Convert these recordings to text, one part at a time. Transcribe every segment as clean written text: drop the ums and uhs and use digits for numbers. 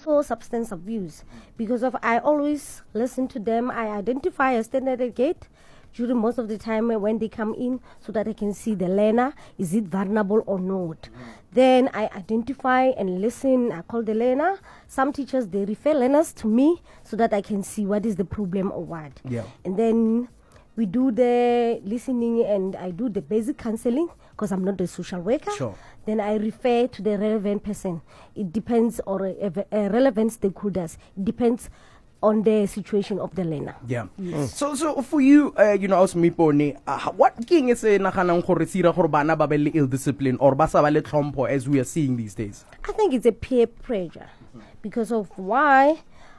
also substance abuse, because of I always listen to them. I identify a stand at the gate during most of the time when they come in, so that I can see the learner, is it vulnerable or not. Then I identify and listen. I call the learner. Some teachers, they refer learners to me so that I can see what is the problem or what. Yeah. And then we do the listening, and I do the basic counseling because I'm not a social worker. Sure. Then I refer to the relevant person. It depends, or relevant stakeholders. It depends on the situation of the learner. Yeah. So for you, as Mipone, what king is naganang gore sira gore bana ba be le ill discipline or ba sa ba le tlhompho as we are seeing these days? I think it's a peer pressure because of why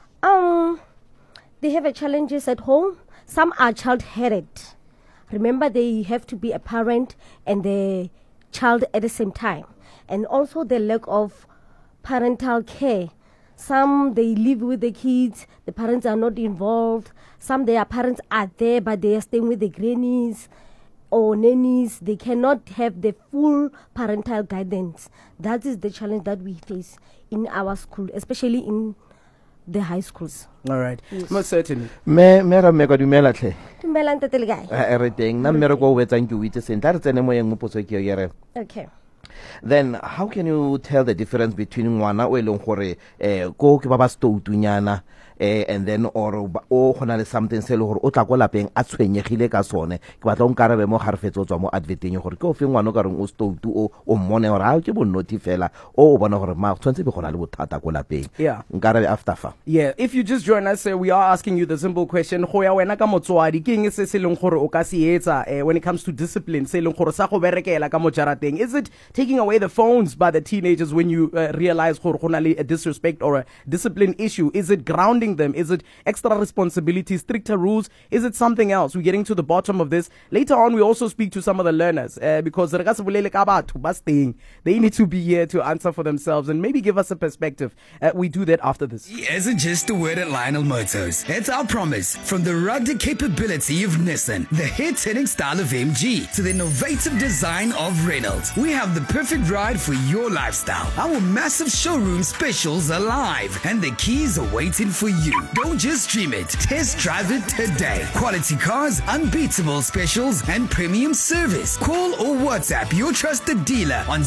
they have challenges at home. Some are child-headed. Remember, they have to be a parent and the child at the same time. And also the lack of parental care. Some, they live with the kids, the parents are not involved. Some, their parents are there, but they are staying with the grannies or nannies. They cannot have the full parental guidance. That is the challenge that we face in our school, especially in the high schools. All right. Yes. Most certainly. Mera meka dumela tle. Dumela ntate le kae? Everything. Na mera go wetsang ke witse sent. Tla re tsene mo yeng mo potso ke yere. Okay. Then how can you tell the difference between ngwana o eleng gore go ke ba ba stoutunyana and then or o gona le something se le gore o tla go lapeng a tshwenyegile ka sone ke batla o nkarabe mo garfetso tswa mo adverteng gore ke o fe ngwana o ka reng o stoutu o mmone gore ha ke bonnoti fela o bona gore ma tshwantse be gona le bothata go lapeng. Yeah. Nkarabe after fa. Yeah, if you just join us, we are asking you the simple question: go ya wena ka motswadi ke eng se se leng gore o ka se etsa when it comes to discipline se leng gore sa go berekela ka mo jarateng? Is it taking away the phones by the teenagers when you realize gore go na le a disrespect or a discipline issue? Is it grounding them? Is it extra responsibility, stricter rules? Is it something else? We're getting to the bottom of this. Later on, we also speak to some of the learners because they need to be here to answer for themselves and maybe give us a perspective. We do that after this. He isn't just a word at Lionel Motors. It's our promise. From the rugged capability of Nissan, the hit-hitting style of MG, to the innovative design of Reynolds, we have the perfect ride for your lifestyle. Our massive showroom specials are live, and the keys are waiting for you. Don't just stream it. Test drive it today. Quality cars, unbeatable specials, and premium service. Call or WhatsApp your trusted dealer on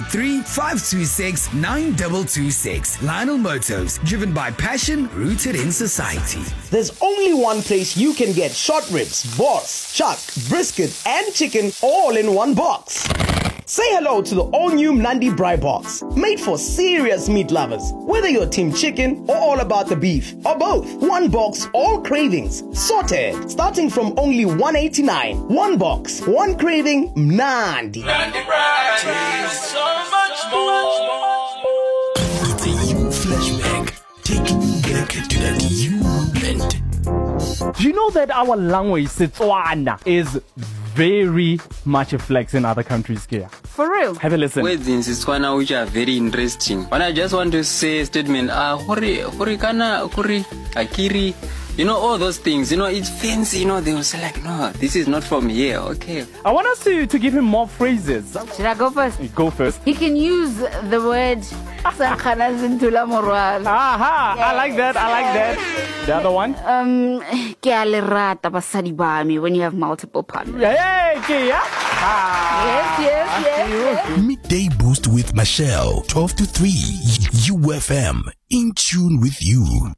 083-526-9226. Lionel Motors, driven by passion, rooted in society. There's only one place you can get short ribs, boss, chuck, brisket, and chicken all in one box. Say hello to the all-new Mnandi Braai Box, made for serious meat lovers. Whether you're team chicken or all about the beef, or both, one box, all cravings, sorted, starting from only $189. One box, one craving, Mnandi. Mnandi Braai, tastes so much more. It's a you flashback, taking you back to that you moment. Do you know that our language, Setswana, is very much a flex in other countries here? For real? Have a listen. Words in Setswana which are very interesting. But I just want to say a statement. Hori kana, hori akiri. You know, all those things, it's fancy, they will say like, no, this is not from here, okay. I want us to give him more phrases. Should I go first? Go first. He can use the word Sankana Zintula Moral. Aha, I like that. The other one? Ke a le rata basadi ba me when you have multiple partners. Yeah, okay, yeah. Yes. Midday Boost with Michelle, 12 to 3, UFM, in tune with you.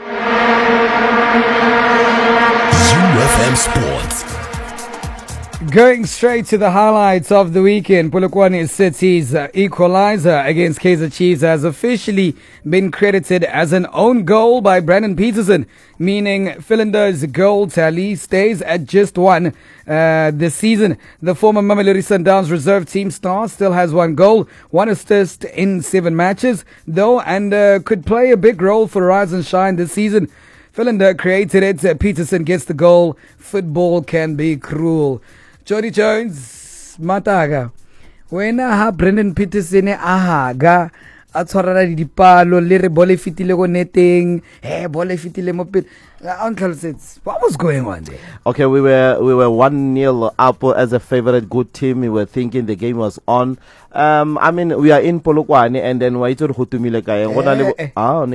UFM Sports. Going straight to the highlights of the weekend, Polokwane City's equalizer against Kaizer Chiefs has officially been credited as an own goal by Brandon Peterson, meaning Philander's goal tally stays at just one this season. The former Mamelodi Sundowns reserve team star still has one goal, one assist in 7 matches, though, and could play a big role for Rise and Shine this season. Philander created it. Peterson gets the goal. Football can be cruel. Jody Jones, Mataga. When Brendan Peterson ahaga atshwarana dipalo le re bole fitile go neteng bole fitile mo pele. Uncle Sits, what was going on there? Okay, we were 1-0 up as a favorite good team. We were thinking the game was on. I mean, we are in Polokwane and then why to